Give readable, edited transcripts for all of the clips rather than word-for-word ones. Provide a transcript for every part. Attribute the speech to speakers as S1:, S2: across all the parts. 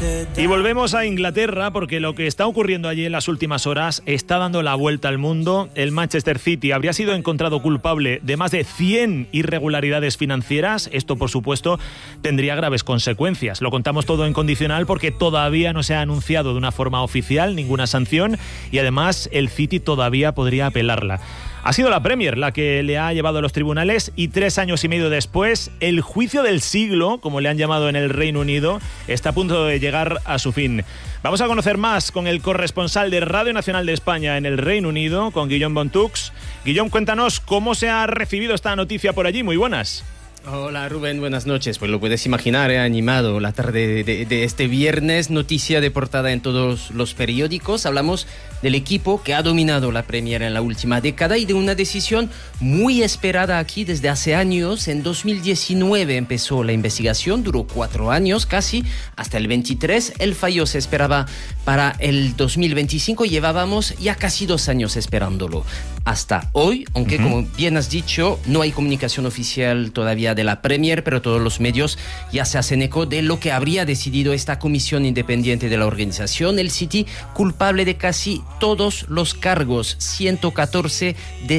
S1: Y volvemos a Inglaterra porque lo que está ocurriendo allí en las últimas horas está dando la vuelta al mundo. El Manchester City habría sido encontrado culpable de más de 100 irregularidades financieras. Esto, por supuesto, tendría graves consecuencias. Lo contamos todo en Condicional porque todavía no se ha anunciado de una forma oficial ninguna sanción y además el City todavía podría apelarla. Ha sido la Premier la que le ha llevado a los tribunales y 3 años y medio después, el juicio del siglo, como le han llamado en el Reino Unido, está a punto de llegar a su fin. Vamos a conocer más con el corresponsal de Radio Nacional de España en el Reino Unido, con Guillaume Bontux. Guillaume, cuéntanos cómo se ha recibido esta noticia por allí. Muy buenas.
S2: Hola Rubén, buenas noches. Pues lo puedes imaginar, animado la tarde de este viernes, noticia de portada en todos los periódicos. Hablamos del equipo que ha dominado la Premier en la última década y de una decisión muy esperada aquí desde hace años. En 2019 empezó la investigación, duró 4 años casi, hasta el 23. El fallo se esperaba para el 2025, llevábamos ya casi 2 años esperándolo. Hasta hoy, aunque como bien has dicho, no hay comunicación oficial todavía de la Premier, pero todos los medios ya se hacen eco de lo que habría decidido esta comisión independiente de la organización. El City culpable de casi todos los cargos, 114 de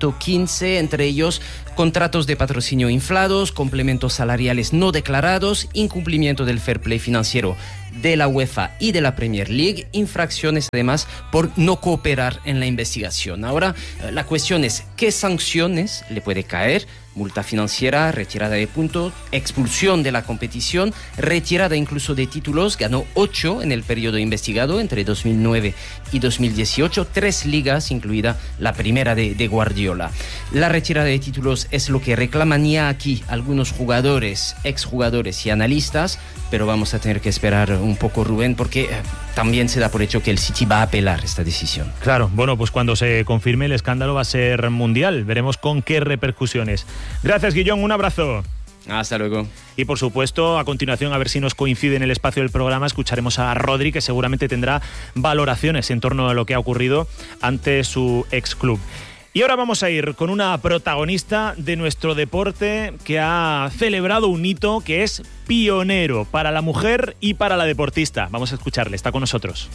S2: 115, entre ellos contratos de patrocinio inflados, complementos salariales no declarados, incumplimiento del fair play financiero de la UEFA y de la Premier League, infracciones además por no cooperar en la investigación. Ahora, la cuestión es, ¿qué sanciones le puede caer? Multa financiera, retirada de puntos, expulsión de la competición, retirada incluso de títulos. Ganó 8 en el periodo investigado entre 2009 y 2018, 3 ligas, incluida la primera de Guardiola. La retirada de títulos es lo que reclaman ya aquí algunos jugadores, exjugadores y analistas, pero vamos a tener que esperar un poco, Rubén, porque también se da por hecho que el City va a apelar esta decisión.
S1: Claro, bueno, pues cuando se confirme el escándalo va a ser mundial. Veremos con qué repercusiones. Gracias, Guillón, un abrazo.
S2: Hasta luego.
S1: Y por supuesto, a continuación, a ver si nos coincide en el espacio del programa, escucharemos a Rodri, que seguramente tendrá valoraciones en torno a lo que ha ocurrido ante su ex club. Y ahora vamos a ir con una protagonista de nuestro deporte que ha celebrado un hito que es pionero para la mujer y para la deportista. Vamos a escucharle, está con nosotros.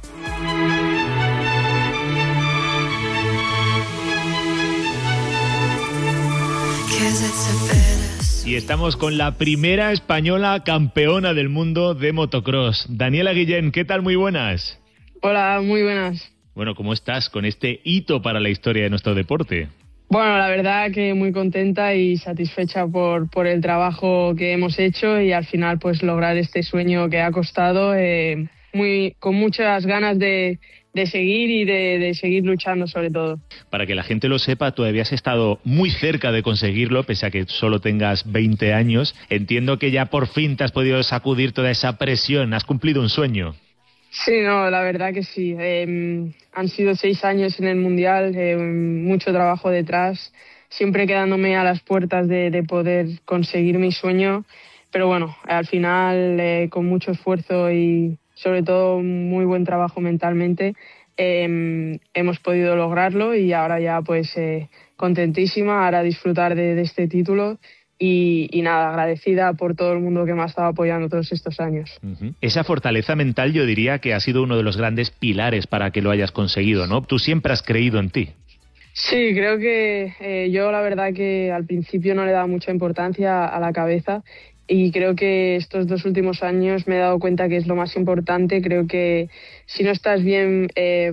S1: Y estamos con la primera española campeona del mundo de motocross. Daniela Guillén, ¿qué tal? Muy buenas.
S3: Hola, muy buenas.
S1: Bueno, ¿cómo estás con este hito para la historia de nuestro deporte?
S3: Bueno, la verdad que muy contenta y satisfecha por el trabajo que hemos hecho y al final pues lograr este sueño que ha costado, con muchas ganas de seguir y de seguir luchando sobre todo.
S1: Para que la gente lo sepa, tú habías estado muy cerca de conseguirlo, pese a que solo tengas 20 años. Entiendo que ya por fin te has podido sacudir toda esa presión, has cumplido un sueño.
S3: Sí, no, la verdad que sí. Han sido 6 años en el Mundial, mucho trabajo detrás, siempre quedándome a las puertas de poder conseguir mi sueño. Pero bueno, al final, con mucho esfuerzo y sobre todo muy buen trabajo mentalmente, hemos podido lograrlo y ahora ya pues contentísima, ahora disfrutar de este título. Y nada, agradecida por todo el mundo que me ha estado apoyando todos estos años.
S1: Esa fortaleza mental yo diría que ha sido uno de los grandes pilares para que lo hayas conseguido, ¿no? Tú siempre has creído en ti.
S3: Sí, creo que yo la verdad que al principio no le daba mucha importancia a la cabeza y creo que estos 2 últimos años me he dado cuenta que es lo más importante. Creo que si no estás bien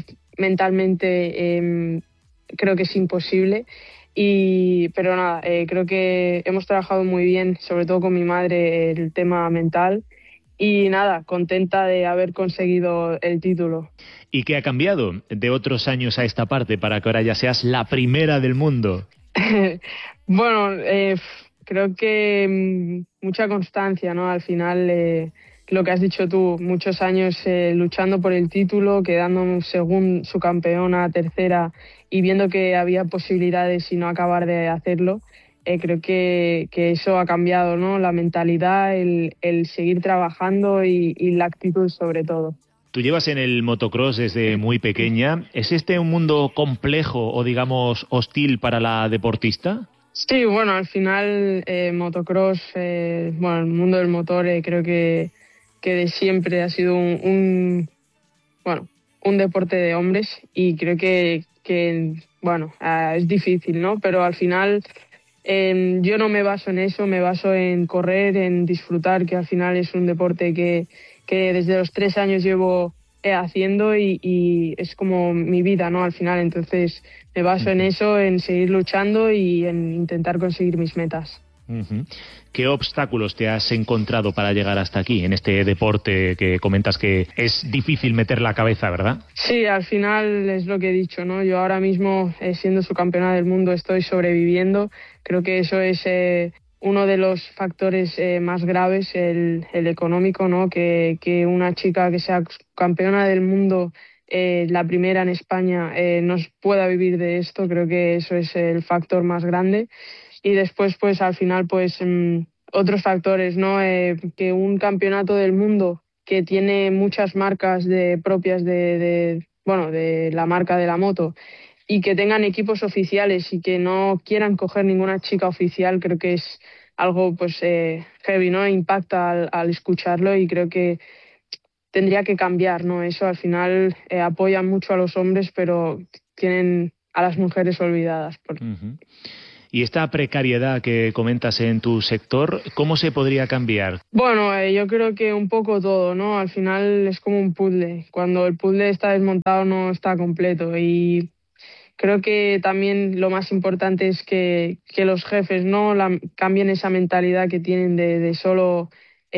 S3: mentalmente, creo que es imposible. Pero nada, creo que hemos trabajado muy bien, sobre todo con mi madre, el tema mental. Y nada, contenta de haber conseguido el título.
S1: ¿Y qué ha cambiado de otros años a esta parte para que ahora ya seas la primera del mundo?
S3: Bueno, creo que mucha constancia, ¿no? Al final, lo que has dicho tú, muchos años luchando por el título, quedando según su campeona, tercera, y viendo que había posibilidades y no acabar de hacerlo. Creo que eso ha cambiado, ¿no? La mentalidad, el seguir trabajando y la actitud sobre todo.
S1: Tú llevas en el motocross desde muy pequeña. ¿Es este un mundo complejo o, digamos, hostil para la deportista?
S3: Sí, bueno, al final motocross, el mundo del motor creo que de siempre ha sido un deporte de hombres, y creo que es difícil, ¿no? Pero al final yo no me baso en eso, me baso en correr, en disfrutar, que al final es un deporte que desde los 3 años llevo haciendo y es como mi vida, ¿no? Al final, entonces me baso en eso, en seguir luchando y en intentar conseguir mis metas.
S1: ¿Qué obstáculos te has encontrado para llegar hasta aquí, en este deporte que comentas que es difícil meter la cabeza, ¿verdad?
S3: Sí, al final es lo que he dicho, ¿no? Yo ahora mismo, siendo subcampeona del mundo, estoy sobreviviendo. Creo que eso es uno de los factores más graves, el económico, ¿no? Que una chica que sea campeona del mundo, la primera en España, no pueda vivir de esto. Creo que eso es el factor más grande. Y después, pues al final, pues otros factores, ¿no? Que un campeonato del mundo que tiene muchas marcas propias de la marca de la moto, y que tengan equipos oficiales y que no quieran coger ninguna chica oficial, creo que es algo pues heavy, ¿no? Impacta al escucharlo, y creo que tendría que cambiar, ¿no? Eso al final apoyan mucho a los hombres, pero tienen a las mujeres olvidadas.
S1: Y esta precariedad que comentas en tu sector, ¿cómo se podría cambiar?
S3: Bueno, yo creo que un poco todo, ¿no? Al final es como un puzzle. Cuando el puzzle está desmontado no está completo, y creo que también lo más importante es que los jefes no cambien esa mentalidad que tienen de solo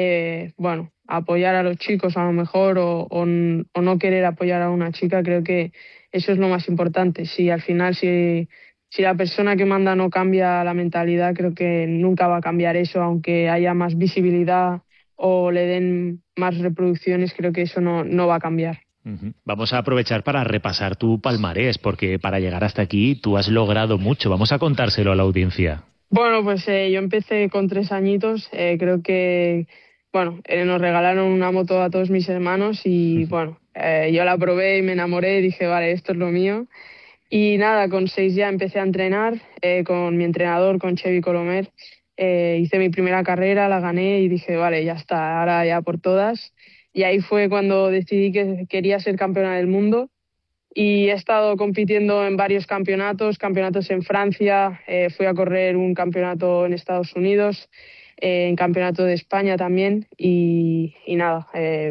S3: apoyar a los chicos a lo mejor, o no querer apoyar a una chica. Creo que eso es lo más importante. Si al final si la persona que manda no cambia la mentalidad, creo que nunca va a cambiar eso, aunque haya más visibilidad o le den más reproducciones. Creo que eso no va a cambiar.
S1: Vamos a aprovechar para repasar tu palmarés, porque para llegar hasta aquí tú has logrado mucho. Vamos a contárselo a la audiencia.
S3: Bueno, pues yo empecé con 3 añitos. Creo que nos regalaron una moto a todos mis hermanos y yo la probé y me enamoré y dije, vale, esto es lo mío. Y nada, con 6 ya empecé a entrenar con mi entrenador, con Xevi Colomer. Hice mi primera carrera, la gané y dije, vale, ya está, ahora ya por todas. Y ahí fue cuando decidí que quería ser campeona del mundo. Y he estado compitiendo en varios campeonatos en Francia, fui a correr un campeonato en Estados Unidos, en campeonato de España también. Y nada,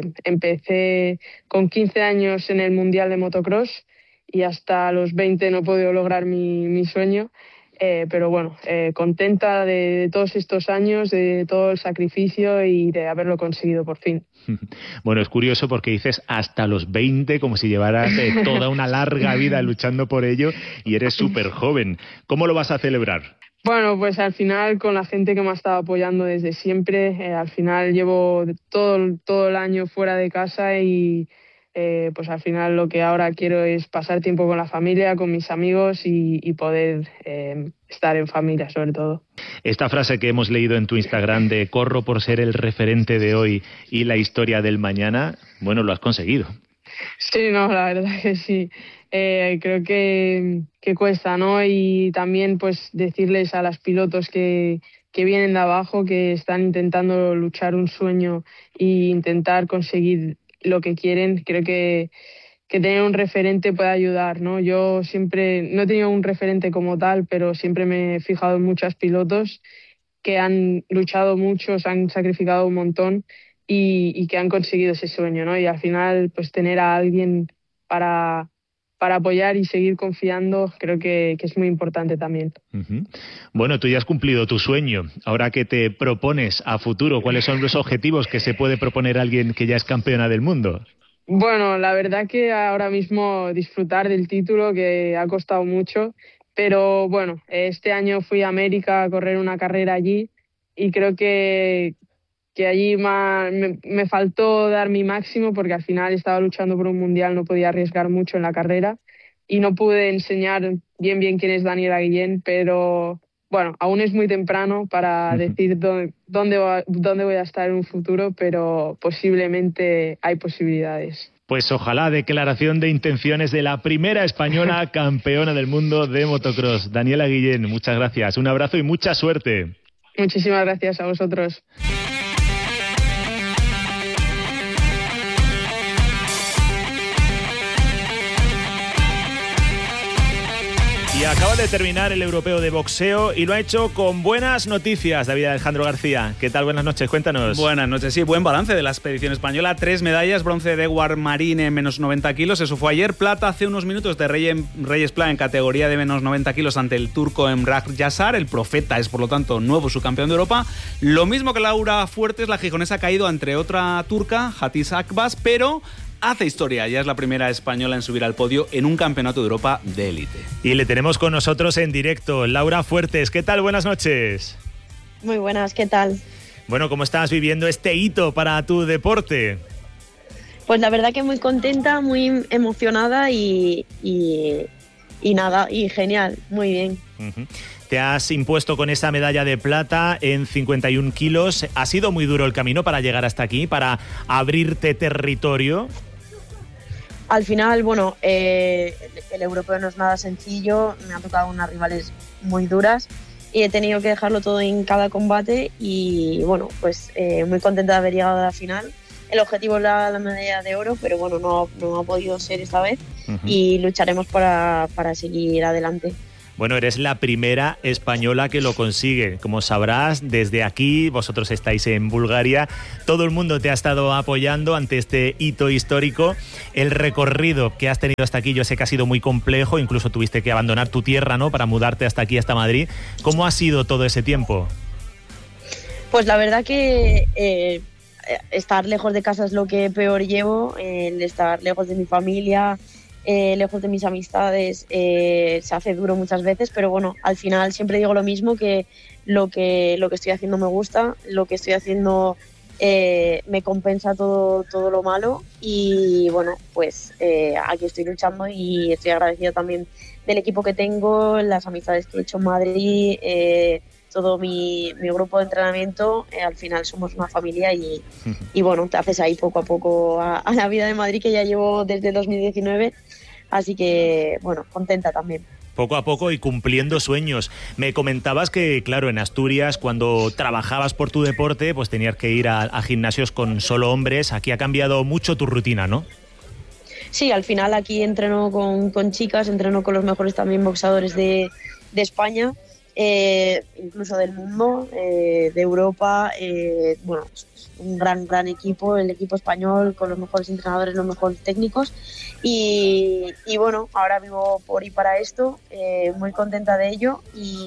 S3: empecé con 15 años en el Mundial de Motocross, y hasta los 20 no he podido lograr mi sueño, pero contenta de todos estos años, de todo el sacrificio y de haberlo conseguido por fin.
S1: Bueno, es curioso porque dices hasta los 20, como si llevaras toda una larga vida luchando por ello, y eres súper joven. ¿Cómo lo vas a celebrar?
S3: Bueno, pues al final con la gente que me ha estado apoyando desde siempre. Al final llevo todo el año fuera de casa y pues al final lo que ahora quiero es pasar tiempo con la familia, con mis amigos y poder estar en familia sobre todo.
S1: Esta frase que hemos leído en tu Instagram de corro por ser el referente de hoy y la historia del mañana, bueno, lo has conseguido.
S3: Sí, no, la verdad que sí. Creo que cuesta, ¿no? Y también pues decirles a los pilotos que vienen de abajo, que están intentando luchar un sueño e intentar conseguir lo que quieren. Creo que tener un referente puede ayudar, ¿no? Yo siempre no he tenido un referente como tal, pero siempre me he fijado en muchos pilotos que han luchado mucho, se han sacrificado un montón y que han conseguido ese sueño, ¿no? Y al final, pues tener a alguien para apoyar y seguir confiando, creo que es muy importante también.
S1: Bueno, tú ya has cumplido tu sueño. Ahora, ¿qué te propones a futuro? ¿Cuáles son los objetivos que se puede proponer alguien que ya es campeona del mundo?
S3: Bueno, la verdad que ahora mismo disfrutar del título, que ha costado mucho, pero bueno, este año fui a América a correr una carrera allí y creo que allí me faltó dar mi máximo, porque al final estaba luchando por un mundial, no podía arriesgar mucho en la carrera y no pude enseñar bien quién es Daniela Guillén, pero bueno, aún es muy temprano para decir dónde voy a estar en un futuro, pero posiblemente hay posibilidades.
S1: Pues ojalá, declaración de intenciones de la primera española campeona del mundo de motocross. Daniela Guillén, muchas gracias, un abrazo y mucha suerte.
S3: Muchísimas gracias a vosotros.
S1: acaba de terminar el europeo de boxeo y lo ha hecho con buenas noticias. David Alejandro García, ¿qué tal? Buenas noches, cuéntanos.
S4: Buenas noches, sí, buen balance de la expedición española. 3 medallas, bronce de Edward Marín en menos 90 kilos, eso fue ayer. Plata hace unos minutos de Reyes Pla en categoría de menos 90 kilos ante el turco Emrah Yassar. El profeta es, por lo tanto, nuevo subcampeón de Europa. Lo mismo que Laura Fuertes, la gijonesa ha caído ante otra turca, Hatice Akbas, pero hace historia, ya es la primera española en subir al podio en un campeonato de Europa de élite.
S1: Y le tenemos con nosotros en directo, Laura Fuertes. ¿Qué tal? Buenas noches.
S5: Muy buenas, ¿qué tal?
S1: Bueno, ¿cómo estás viviendo este hito para tu deporte?
S5: Pues la verdad que muy contenta, muy emocionada y nada, y genial, muy bien.
S1: Uh-huh. Te has impuesto con esa medalla de plata en 51 kilos. ¿Ha sido muy duro el camino para llegar hasta aquí, para abrirte territorio?
S5: Al final, bueno, el europeo no es nada sencillo, me han tocado unas rivales muy duras y he tenido que dejarlo todo en cada combate y bueno, pues muy contenta de haber llegado a la final. El objetivo es la medalla de oro, pero bueno, no ha podido ser esta vez. Uh-huh. Y lucharemos para seguir adelante.
S1: Bueno, eres la primera española que lo consigue. Como sabrás, desde aquí, vosotros estáis en Bulgaria, todo el mundo te ha estado apoyando ante este hito histórico. El recorrido que has tenido hasta aquí, yo sé que ha sido muy complejo, incluso tuviste que abandonar tu tierra, ¿no?, para mudarte hasta aquí, hasta Madrid. ¿Cómo ha sido todo ese tiempo?
S5: Pues la verdad que estar lejos de casa es lo que peor llevo, el estar lejos de mi familia, lejos de mis amistades, se hace duro muchas veces, pero bueno, al final siempre digo lo mismo, que lo que estoy haciendo me gusta, lo que estoy haciendo me compensa todo lo malo y bueno, pues aquí estoy luchando y estoy agradecida también del equipo que tengo, las amistades que he hecho en Madrid, todo mi grupo de entrenamiento. Al final somos una familia y bueno, te haces ahí poco a poco a la vida de Madrid, que ya llevo desde 2019, así que bueno, contenta también.
S1: Poco a poco y cumpliendo sueños. Me comentabas que, claro, en Asturias, cuando trabajabas por tu deporte, pues tenías que ir a gimnasios con solo hombres. Aquí ha cambiado mucho tu rutina, ¿no?
S5: Sí, al final aquí entreno con chicas, entreno con los mejores también boxeadores de España, incluso del mundo, de Europa. Bueno, un gran equipo, el equipo español, con los mejores entrenadores, los mejores técnicos y bueno, ahora vivo por y para esto, muy contenta de ello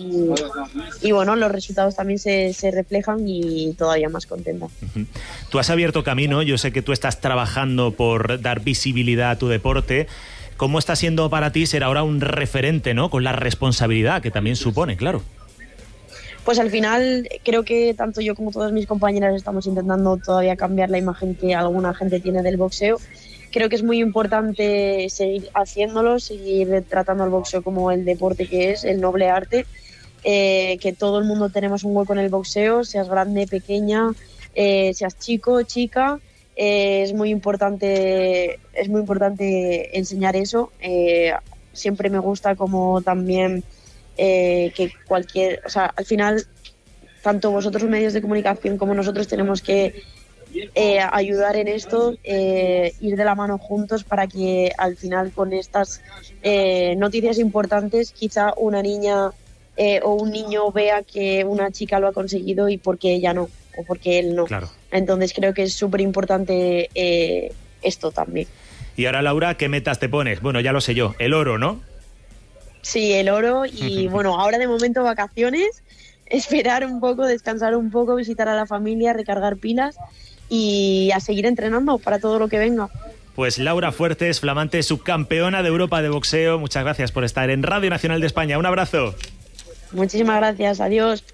S5: y bueno, los resultados también se reflejan y todavía más contenta.
S1: Uh-huh. Tú has abierto camino, yo sé que tú estás trabajando por dar visibilidad a tu deporte. ¿Cómo está siendo para ti ser ahora un referente, ¿no?, con la responsabilidad que también supone, claro?
S5: Pues al final creo que tanto yo como todas mis compañeras estamos intentando todavía cambiar la imagen que alguna gente tiene del boxeo. Creo que es muy importante seguir haciéndolo, seguir tratando al boxeo como el deporte que es, el noble arte, que todo el mundo tenemos un hueco en el boxeo, seas grande, pequeña, seas chico, chica. Es muy importante enseñar eso. Siempre me gusta como también que o sea, al final tanto vosotros medios de comunicación como nosotros tenemos que ayudar en esto, ir de la mano juntos para que al final con estas noticias importantes quizá una niña o un niño vea que una chica lo ha conseguido y por qué ella no, o porque él no.
S1: Claro.
S5: Entonces creo que es súper importante esto también.
S1: Y ahora, Laura, ¿qué metas te pones? Bueno, ya lo sé yo, el oro, ¿no?
S5: Sí, el oro y bueno, ahora de momento vacaciones, esperar un poco, descansar un poco, visitar a la familia, recargar pilas y a seguir entrenando para todo lo que venga.
S1: Pues Laura Fuertes, flamante subcampeona de Europa de boxeo, muchas gracias por estar en Radio Nacional de España. Un abrazo.
S5: Muchísimas gracias, adiós.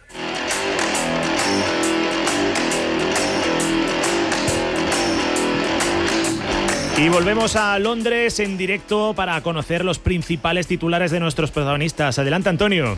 S1: Y volvemos a Londres en directo para conocer los principales titulares de nuestros protagonistas. Adelante, Antonio.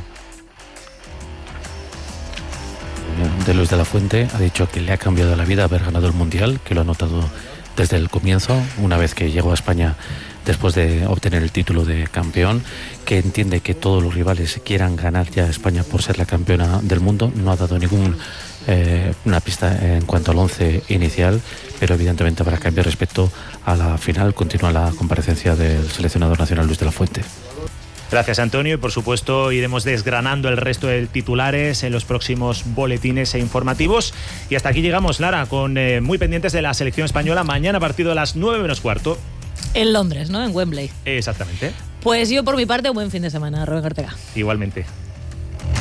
S6: De Luis de la Fuente ha dicho que le ha cambiado la vida haber ganado el Mundial, que lo ha notado desde el comienzo, una vez que llegó a España después de obtener el título de campeón, que entiende que todos los rivales quieran ganar ya a España por ser la campeona del mundo. No ha dado una pista en cuanto al 11 inicial, pero evidentemente habrá cambio respecto a la final. Continúa la comparecencia del seleccionador nacional Luis de la Fuente.
S1: Gracias, Antonio, y por supuesto iremos desgranando el resto de titulares en los próximos boletines e informativos. Y hasta aquí llegamos, Lara, con muy pendientes de la selección española. Mañana partido a las 9:15.
S7: En Londres, ¿no? En Wembley.
S1: Exactamente.
S7: Pues yo por mi parte, un buen fin de semana, Rubén Ortega.
S1: Igualmente.